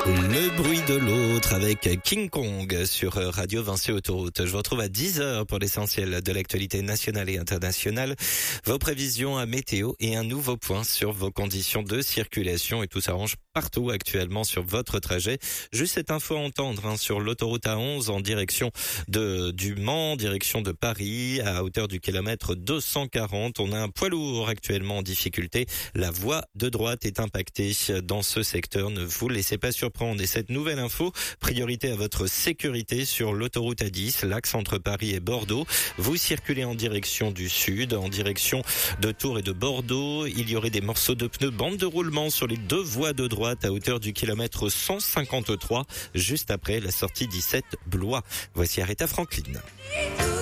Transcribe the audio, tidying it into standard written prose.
Le bruit de l'autre avec King Kong sur Radio Vinci Autoroute. Je vous retrouve à 10h pour l'essentiel de l'actualité nationale et internationale. Vos prévisions à météo et un nouveau point sur vos conditions de circulation. Et tout s'arrange partout actuellement sur votre trajet. Juste cette info à entendre sur l'autoroute A11 en direction du Mans, direction de Paris, à hauteur du kilomètre 240. On a un poids lourd actuellement en difficulté. La voie de droite est impactée dans ce secteur. Ne vous laissez pas surprendre. Et cette nouvelle info, priorité à votre sécurité sur l'autoroute A10, l'axe entre Paris et Bordeaux. Vous circulez en direction du sud, en direction de Tours et de Bordeaux. Il y aurait des morceaux de pneus, bande de roulement sur les deux voies de droite à hauteur du kilomètre 153, juste après la sortie 17 Blois. Voici Aretha Franklin.